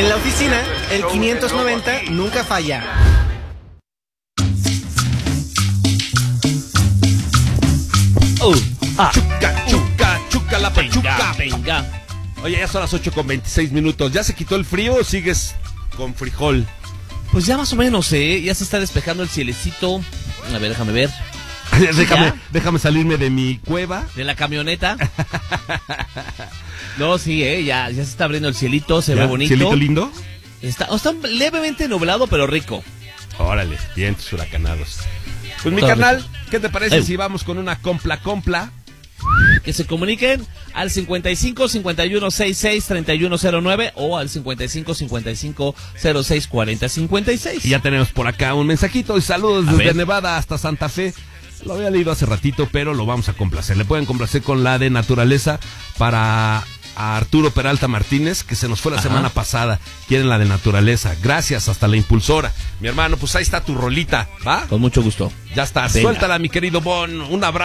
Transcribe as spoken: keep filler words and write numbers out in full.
En la oficina, el quinientos noventa nunca falla. Uh, ah, Chuca, chuca, chuca la pachuca. venga, venga. Oye, ya son las ocho con veintiséis minutos. ¿Ya se quitó el frío o sigues con frijol? Pues ya más o menos, ¿eh? Ya se está despejando el cielecito. A ver, déjame ver. déjame, ¿Ya? déjame salirme de mi cueva. De la camioneta. No, sí, ¿eh? Ya, ya se está abriendo el cielito, se ¿Ya? ve bonito. ¿Cielito lindo? Está, o está levemente nublado, pero rico. Órale, vientos huracanados. Pues mi Todo carnal, rico. ¿qué te parece Ey. si vamos con una compla compla? Que se comuniquen al cincuenta y cinco, cincuenta y uno, sesenta y seis, treinta y uno cero nueve o al cincuenta y cinco, cincuenta y cinco, cero seis, cuarenta, cincuenta y seis. Y ya tenemos por acá un mensajito y saludos A desde ver. Nevada hasta Santa Fe. Lo había leído hace ratito, pero lo vamos a complacer. Le pueden complacer con la de naturaleza para a Arturo Peralta Martínez, que se nos fue la Ajá. semana pasada. Quieren la de naturaleza. Gracias, hasta la impulsora. Mi hermano, pues ahí está tu rolita, ¿va? Con mucho gusto. Ya está. Venga. Suéltala, mi querido Bon. Un abrazo.